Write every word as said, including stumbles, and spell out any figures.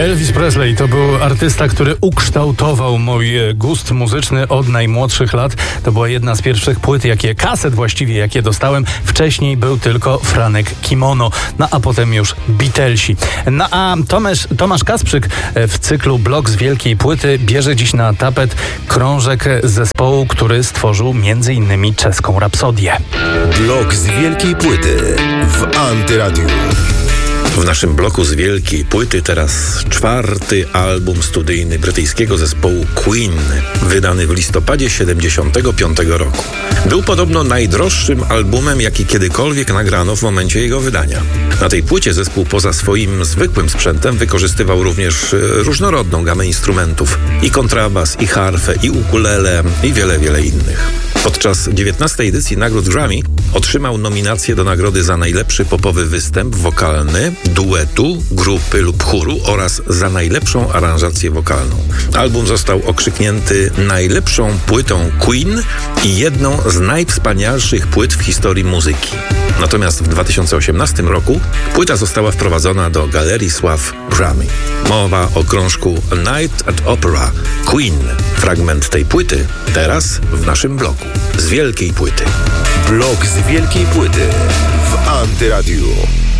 Elvis Presley to był artysta, który ukształtował mój gust muzyczny od najmłodszych lat. To była jedna z pierwszych płyt, jakie kaset właściwie, jakie dostałem. Wcześniej był tylko Franek Kimono, no a potem już Beatlesi. No a Tomasz, Tomasz Kasprzyk w cyklu Blok z Wielkiej Płyty bierze dziś na tapet krążek zespołu, który stworzył między innymi czeską rapsodię. Blok z Wielkiej Płyty w Antyradiu. W naszym bloku z Wielkiej Płyty teraz czwarty album studyjny brytyjskiego zespołu Queen, wydany w listopadzie siedemdziesiątego piątego roku. Był podobno najdroższym albumem, jaki kiedykolwiek nagrano w momencie jego wydania. Na tej płycie zespół poza swoim zwykłym sprzętem wykorzystywał również różnorodną gamę instrumentów. I kontrabas, i harfę, i ukulele, i wiele, wiele innych. Podczas dziewiętnastej edycji nagród Grammy otrzymał nominację do nagrody za najlepszy popowy występ wokalny, duetu, grupy lub chóru oraz za najlepszą aranżację wokalną. Album został okrzyknięty najlepszą płytą Queen i jedną z najwspanialszych płyt w historii muzyki. Natomiast w dwa tysiące osiemnastym roku płyta została wprowadzona do Galerii Sław Grammy. Mowa o krążku Night at Opera Queen. Fragment tej płyty teraz w naszym bloku z Wielkiej Płyty. Blok z Wielkiej Płyty w Antyradiu.